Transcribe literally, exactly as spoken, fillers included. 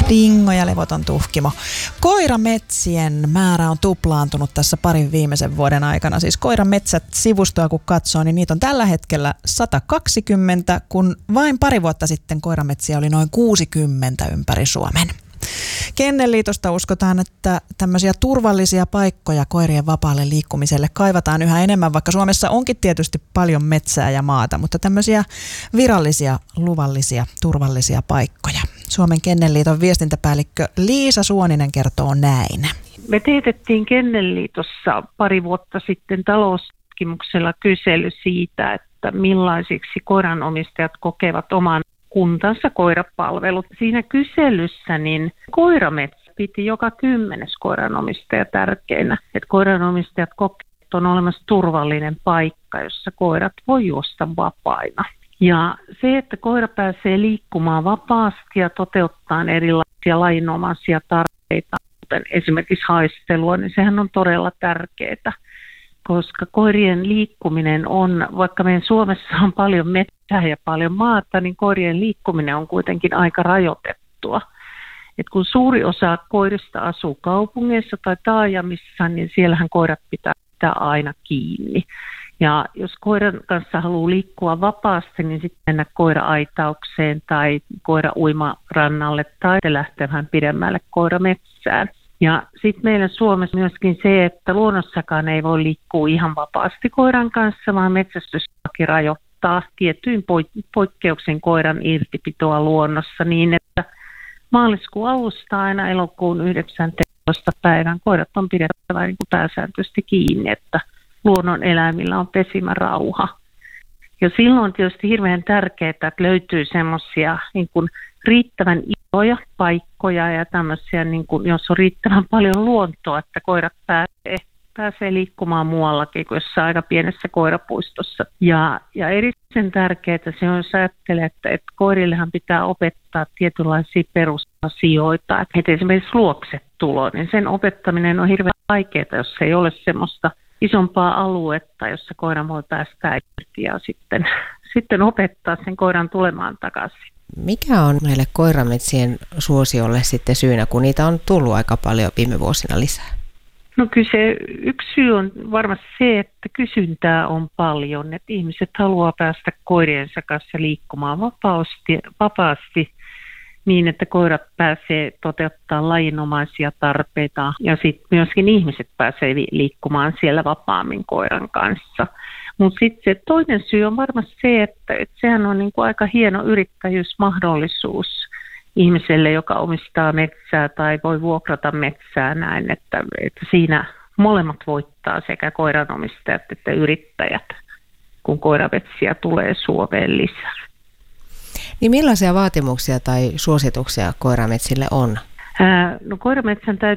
Dingo ja levoton tuhkimo. Koirametsien määrä on tuplaantunut tässä parin viimeisen vuoden aikana. Siis koirametsät sivustoa kun katsoo, niin niitä on tällä hetkellä sata kaksikymmentä, kun vain pari vuotta sitten koirametsiä oli noin kuusikymmentä ympäri Suomen. Kennelliitosta uskotaan, että tämmöisiä turvallisia paikkoja koirien vapaalle liikkumiselle kaivataan yhä enemmän, vaikka Suomessa onkin tietysti paljon metsää ja maata, mutta tämmöisiä virallisia, luvallisia, turvallisia paikkoja. Suomen Kennelliiton viestintäpäällikkö Liisa Suoninen kertoo näin. Me teetettiin Kennelliitossa pari vuotta sitten taloustutkimuksella kysely siitä, että millaisiksi koiranomistajat kokevat oman kuntansa koirapalvelut. Siinä kyselyssä niin koirametsä piti joka kymmenes koiranomistaja tärkeinä. Että koiranomistajat kokevat, että on olemassa turvallinen paikka, jossa koirat voi juosta vapaina. Ja se, että koira pääsee liikkumaan vapaasti ja toteuttaa erilaisia lajinomaisia tarpeita, kuten esimerkiksi haistelua, niin sehän on todella tärkeää. Koska koirien liikkuminen on, vaikka meidän Suomessa on paljon metsää ja paljon maata, niin koirien liikkuminen on kuitenkin aika rajoitettua. Et kun suuri osa koirista asuu kaupungeissa tai taajamissa, niin siellähän koirat pitää pitää aina kiinni. Ja jos koiran kanssa haluaa liikkua vapaasti, niin sitten mennä koira-aitaukseen tai koira-uimarannalle tai lähteä vähän pidemmälle koirametsään. Ja sitten meillä Suomessa myöskin se, että luonnossakaan ei voi liikkua ihan vapaasti koiran kanssa, vaan metsästyslaki rajoittaa tiettyyn poikkeuksen koiran irtipitoa luonnossa niin, että maaliskuun alusta aina elokuun yhdeksästoista päivän koirat on pidettävä niin kuin pääsääntöisesti kiinni, että luonnon eläimillä on pesimärauha. Ja silloin on tietysti hirveän tärkeää, että löytyy semmoisia niin kuin riittävän isoja paikkoja ja tämmöisiä, niin kuin, jos on riittävän paljon luontoa, että koirat pääsee, pääsee liikkumaan muuallakin kuin jossain aika pienessä koirapuistossa. Ja, ja erityisen tärkeää se on, jos ajattelee, että, että koirillehan pitää opettaa tietynlaisia perusasioita. Että esimerkiksi luoksetulo, niin sen opettaminen on hirveän vaikeaa, jos ei ole semmoista isompaa aluetta, jossa koira voi päästä irti ja sitten, sitten opettaa sen koiran tulemaan takaisin. Mikä on meille koirametsien suosiolle sitten syynä, kun niitä on tullut aika paljon viime vuosina lisää? No kyllä se yksi syy on varmasti se, että kysyntää on paljon, että ihmiset haluaa päästä koiriensa kanssa liikkumaan vapaasti, vapaasti niin, että koirat pääsee toteuttaa lajinomaisia tarpeita ja sitten myöskin ihmiset pääsee liikkumaan siellä vapaammin koiran kanssa. Mutta sitten se toinen syy on varmasti se, että, että sehän on niinku aika hieno yrittäjyysmahdollisuus ihmiselle, joka omistaa metsää tai voi vuokrata metsää näin, että, että siinä molemmat voittaa sekä koiranomistajat että yrittäjät, kun koirametsiä tulee Suomeen lisää. Niin millaisia vaatimuksia tai suosituksia koirametsille on? Ää, no koirametsän täytyy